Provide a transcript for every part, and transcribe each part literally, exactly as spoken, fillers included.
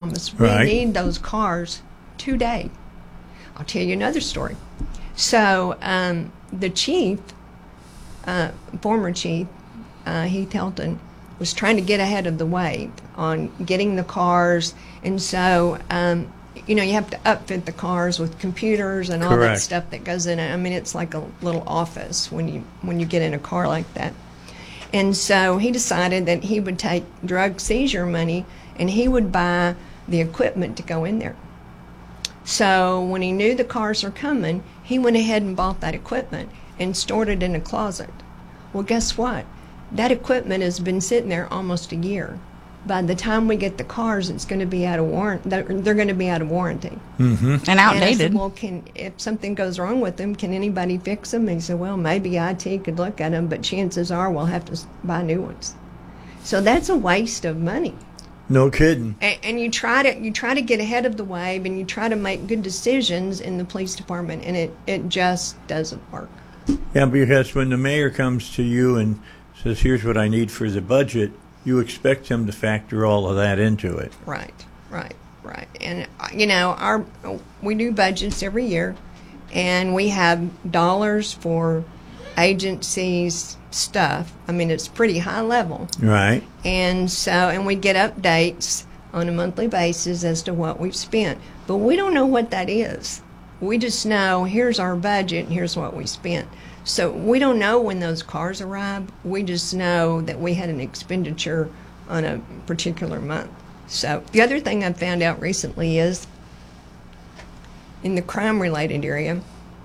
promise. We Right. need those cars today. I'll tell you another story. So um, the chief, uh, former chief, uh, Heath Helton, was trying to get ahead of the wave on getting the cars, and so um, you know you have to upfit the cars with computers and all Correct. that stuff that goes in it. I mean, it's like a little office when you when you get in a car like that. And so he decided that he would take drug seizure money and he would buy the equipment to go in there. So when he knew the cars were coming, he went ahead and bought that equipment and stored it in a closet. Well, guess what? That equipment has been sitting there almost a year. By the time we get the cars, it's going to be out of warrant. They're, they're going to be out of warranty. Mm-hmm. And And I outdated. said, well, can if something goes wrong with them, can anybody fix them? And he said, well, maybe I T could look at them, but chances are we'll have to s- buy new ones. So that's a waste of money. No kidding. And, and you try to you try to get ahead of the wave, and you try to make good decisions in the police department, and it, it just doesn't work. Yeah, because when the mayor comes to you and says, here's what I need for the budget, you expect him to factor all of that into it. Right, right, right. And uh, you know, our we do budgets every year, and we have dollars for agencies stuff. I mean, it's pretty high level, Right. and so and we get updates on a monthly basis as to what we've spent. But we don't know what that is. We just know here's our budget, and here's what we spent. So we don't know when those cars arrive. We just know that we had an expenditure on a particular month. So the other thing I found out recently is in the crime-related area,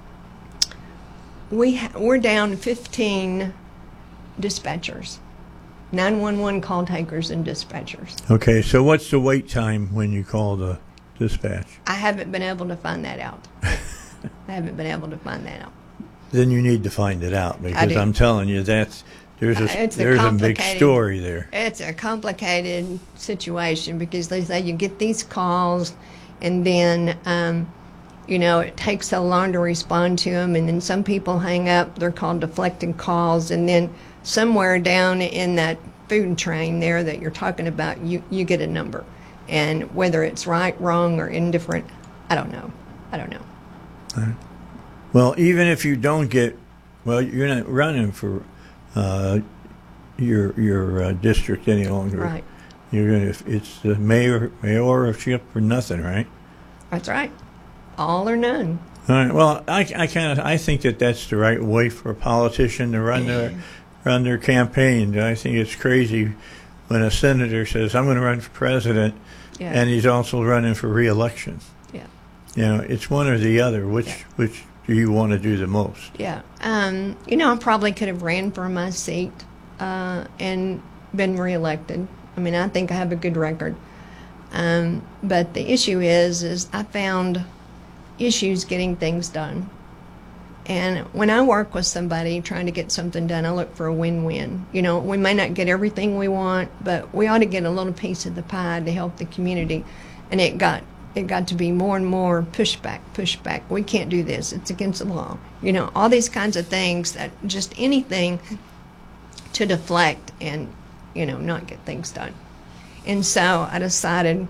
we ha- we're down fifteen dispatchers, nine one one call takers and dispatchers. Okay, so what's the wait time when you call the dispatch? I haven't been able to find that out. I haven't been able to find that out. Then you need to find it out, because do. I'm telling you, that's there's a It's a there's a big complicated- story there. It's a complicated situation because they say you get these calls, and then um, you know it takes so long to respond to them, and then some people hang up. They're called deflecting calls, and then somewhere down in that food train there that you're talking about, you you get a number, and whether it's right, wrong, or indifferent, I don't know. I don't know. Well, even if you don't get, well, you're not running for uh, your your uh, district any longer. Right. You're gonna. It's the mayor mayorship or nothing, right? That's right. All or none. All right. Well, I, I kind of I think that that's the right way for a politician to run their run their campaign. I think it's crazy when a senator says, "I'm going to run for president," Yeah. and he's also running for re-election. Yeah. You know, it's one or the other. Which Yeah. which do you want to do the most? Yeah. Um, you know, I probably could have ran for my seat uh, and been reelected. I mean, I think I have a good record. Um, but the issue is, is I found issues getting things done. And when I work with somebody trying to get something done, I look for a win-win. You know, we may not get everything we want, but we ought to get a little piece of the pie to help the community. And it got it got to be more and more pushback, pushback. We can't do this. It's against the law. You know, all these kinds of things that just anything to deflect and, you know, not get things done. And so I decided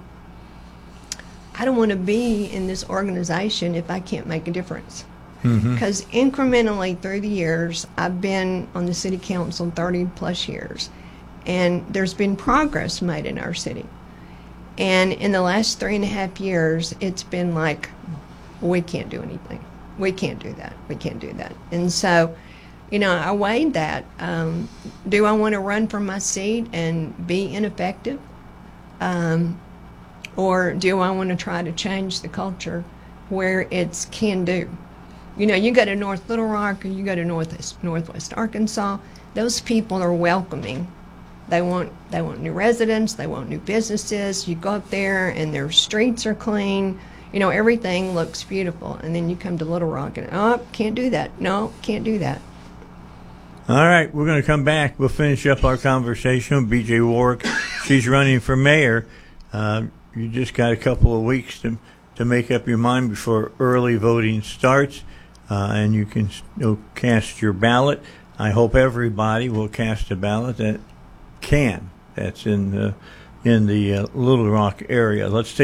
I don't want to be in this organization if I can't make a difference. Because incrementally through the years, I've been on the city council thirty plus years, and there's been progress made in our city. And in the last three and a half years, it's been like, we can't do anything. We can't do that. We can't do that. And so, you know, I weighed that. Um, do I want to run for my seat and be ineffective? Um, or do I want to try to change the culture where it's can do? You know, you go to North Little Rock or you go to Northwest, Northwest Arkansas, those people are welcoming. They want they want new residents, they want new businesses. You go up there and their streets are clean. You know, everything looks beautiful. And then you come to Little Rock and, oh, can't do that. No, can't do that. All right, we're going to come back. We'll finish up our conversation with B J Warrick. She's running for mayor. Uh, you just got a couple of weeks to to make up your mind before early voting starts. Uh, and you can still cast your ballot. I hope everybody will cast a ballot that can. That's in the in the uh, Little Rock area. Let's take